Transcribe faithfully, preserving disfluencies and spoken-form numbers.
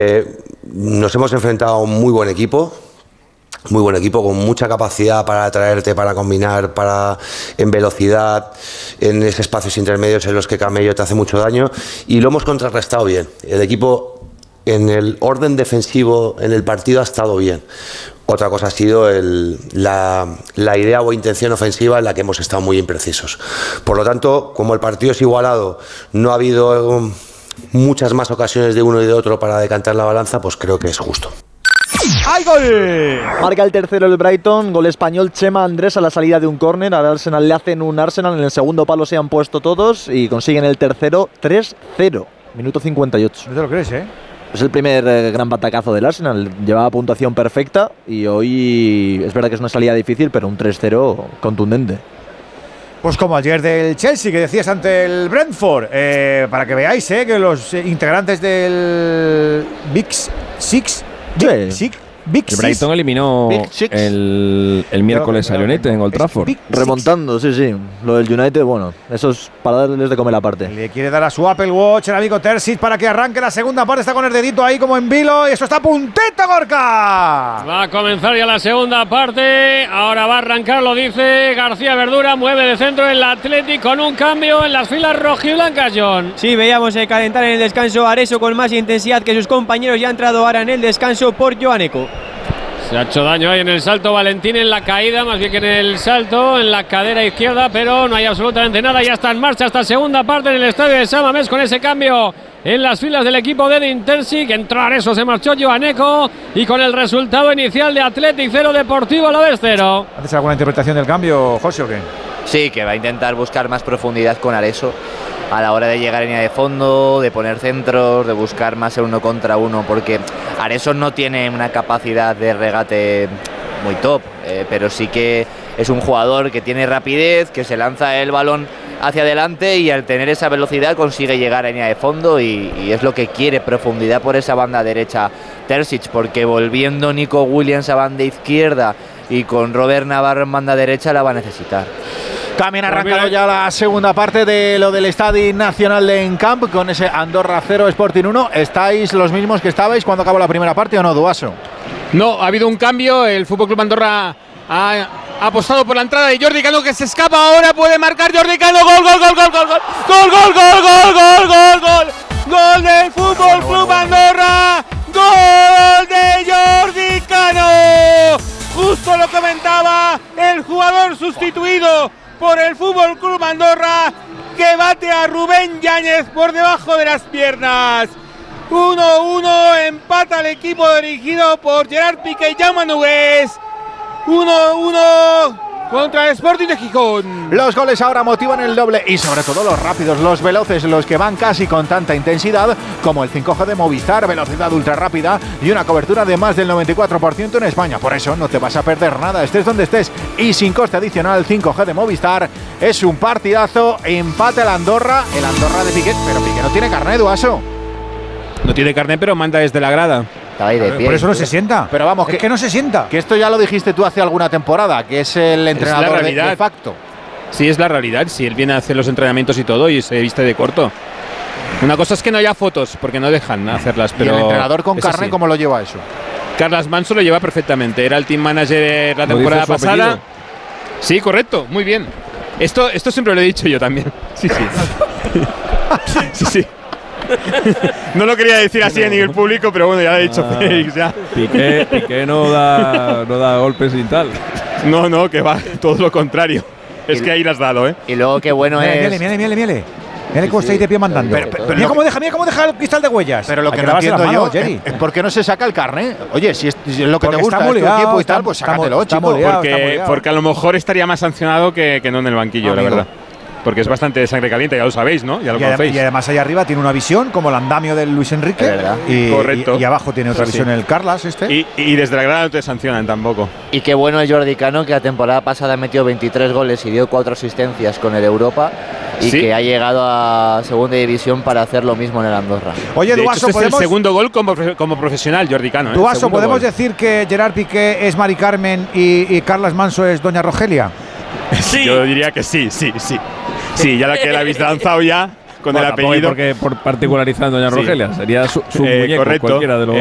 Eh, nos hemos enfrentado a un muy buen equipo. Muy buen equipo, con mucha capacidad para atraerte, para combinar, para en velocidad, en esos espacios intermedios en los que Camello te hace mucho daño, y lo hemos contrarrestado bien. El equipo en el orden defensivo en el partido ha estado bien. Otra cosa ha sido el, la, la idea o intención ofensiva en la que hemos estado muy imprecisos. Por lo tanto, como el partido es igualado, no ha habido um, muchas más ocasiones de uno y de otro para decantar la balanza, pues creo que es justo. ¡Hay gol! Marca el tercero el Brighton, gol español. Chema Andrés a la salida de un córner. Al Arsenal le hacen un Arsenal, en el segundo palo se han puesto todos y consiguen el tercero. Tres cero, minuto cincuenta y ocho. No te lo crees, ¿eh? Es el primer eh, gran batacazo del Arsenal. Llevaba puntuación perfecta y hoy es verdad que es una salida difícil, pero un tres cero contundente. Pues como ayer del Chelsea, que decías ante el Brentford, eh, para que veáis eh, que los eh, integrantes del Big Six, Big Sí. Six, Big El Brighton Six, eliminó Big Six. el, el miércoles Pero- al United en Old es Trafford. Big Six. Remontando, sí, sí. Lo del United, bueno, eso es para darles de comer aparte. Le quiere dar a su Apple Watch el amigo Terzic para que arranque la segunda parte. Está con el dedito ahí como en vilo y eso está a puntito, Gorka. Va a comenzar ya la segunda parte. Ahora va a arrancar, lo dice García Verdura. Mueve de centro el Athletic con un cambio en las filas rojiblancas, John. Sí, veíamos eh, calentar en el descanso Areso con más intensidad que sus compañeros. Ya ha entrado ahora en el descanso por Joaneco. Se ha hecho daño ahí en el salto Valentín, en la caída, más bien que en el salto, en la cadera izquierda, pero no hay absolutamente nada. Ya está en marcha esta segunda parte en el estadio de San Mamés con ese cambio en las filas del equipo de Edin Terzic. Entró Areso, se marchó Joaneco y con el resultado inicial de Athletic cero, Deportivo Alavés cero. ¿Haces alguna interpretación del cambio, José, o qué? Sí, que va a intentar buscar más profundidad con Areso a la hora de llegar en línea de fondo, de poner centros, de buscar más el uno contra uno, porque Areso no tiene una capacidad de regate muy top, eh, pero sí que es un jugador que tiene rapidez, que se lanza el balón hacia adelante y al tener esa velocidad consigue llegar a línea de fondo y, y es lo que quiere, profundidad por esa banda derecha Terzic, porque volviendo Nico Williams a banda izquierda y con Robert Navarro en banda derecha la va a necesitar. También ha arrancado ya la segunda parte de lo del Estadio Nacional de Encamp con ese Andorra cero, Sporting uno. ¿Estáis los mismos que estabais cuando acabó la primera parte o no, Duaso? No, ha habido un cambio. El F C Andorra ha, ha apostado por la entrada de Jordi Cano, que se escapa ahora. Puede marcar Jordi Cano. Gol, gol, gol, gol, gol, gol, gol, gol, gol, gol, gol, gol, gol. Gol del F C Andorra. Gol de Jordi Cano. Justo lo comentaba el jugador sustituido por el Fútbol Club Andorra, que bate a Rubén Yáñez por debajo de las piernas. uno uno, empata el equipo dirigido por Gerard Piqué y Jaume Nogués. uno uno contra el Sporting de Gijón. Los goles ahora motivan el doble y sobre todo los rápidos, los veloces, los que van casi con tanta intensidad como el cinco G de Movistar, velocidad ultra rápida y una cobertura de más del noventa y cuatro por ciento en España. Por eso no te vas a perder nada, estés donde estés y sin coste adicional. Cinco G de Movistar es un partidazo, empate el Andorra, el Andorra de Piqué, pero Piqué no tiene carnet, Duaso. No tiene carnet, pero manda desde la grada. Ahí de pie. Por eso no se sienta. Pero vamos, es que, que no se sienta. Que esto ya lo dijiste tú hace alguna temporada, que es el entrenador de, de facto. Sí, es la realidad. Si él viene a hacer los entrenamientos y todo y se viste de corto. Una cosa es que no haya fotos, porque no dejan hacerlas. Pero ¿Y el entrenador con carnet sí. cómo lo lleva eso? Carlas Manso lo lleva perfectamente. Era el team manager la temporada pasada. Apellido? Sí, correcto, muy bien. Esto, esto siempre lo he dicho yo también. Sí, sí. sí, sí. No lo quería decir así a nivel público, pero bueno, ya lo he dicho. Ah, Félix, ya. Piqué, Piqué no, da, no da golpes sin tal. No, no, que va, todo lo contrario. Es que ahí las has dado, ¿eh? Y luego qué bueno Miele, es… miele, miele, miele, miele. Mira cómo está ahí de pie mandando. Pero- pero- mira cómo deja, mira cómo deja el cristal de huellas. Pero lo Hay que no lavarse las entiendo yo manos, Jerry. es por qué no se saca el carnet. Oye, si es, si es lo que Porque te gusta, está es tu moleado, equipo y está- tal, pues está mo- sácatelo, está chico. moleado. está Porque, moleado. porque a lo mejor estaría más sancionado que, que no en el banquillo, la Amigo. verdad. Porque es bastante de sangre caliente, ya lo sabéis, ¿no? Ya lo Y, adem- conocéis. y además allá arriba tiene una visión como el andamio del Luis Enrique. Es verdad. Y, Correcto. y, y abajo tiene otra Sí, visión sí. el Carlas este. Y, y desde la grada no te sancionan tampoco. Y qué bueno es Jordi Cano, que la temporada pasada metió veintitrés goles y dio cuatro asistencias con el Europa y Sí. que ha llegado a segunda división para hacer lo mismo en el Andorra. Oye, De hecho, Duaso, este es el podemos, segundo gol como, profe- como profesional, Jordi Cano. ¿eh? Duaso, Segundo ¿podemos gol. decir que Gerard Piqué es Mari Carmen y, y Carlas Manso es Doña Rogelia? Sí. Yo diría que sí, sí, sí. Sí, ya la que la habéis lanzado ya. con bueno, el apellido. Porque por particularizando a Doña Sí. Rogelia, sería su, su Eh, muñeco, correcto. cualquiera de los